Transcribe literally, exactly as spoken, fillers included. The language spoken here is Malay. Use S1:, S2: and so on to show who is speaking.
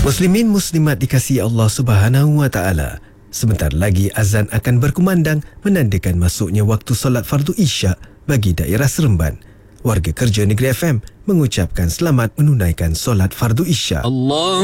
S1: Muslimin muslimat dikasihi Allah Subhanahu wa taala. Sebentar lagi azan akan berkumandang menandakan masuknya waktu solat fardu Isyak bagi daerah Seremban. Warga kerja Negeri F M mengucapkan selamat menunaikan solat fardu Isyak. Allah